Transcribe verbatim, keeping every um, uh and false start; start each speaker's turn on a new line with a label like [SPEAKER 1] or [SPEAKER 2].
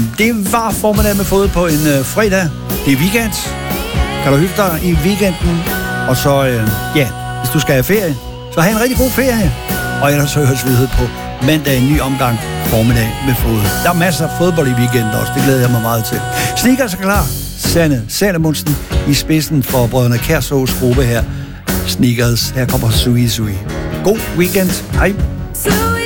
[SPEAKER 1] Det var formiddag med fod på en øh, fredag. Det er weekend. Kan du hygge dig i weekenden? Og så, øh, ja, hvis du skal have ferie, så have en rigtig god ferie. Og ellers så høres vi ved på mandag en ny omgang formiddag med fod. Der er masser af fodbold i weekenden også. Det glæder jeg mig meget til. Sneakers er klar. Sanne Salomonsen i spidsen for brødrene Kærsås gruppe her. Sneakers. Her kommer Sui Sui. God weekend. Hej.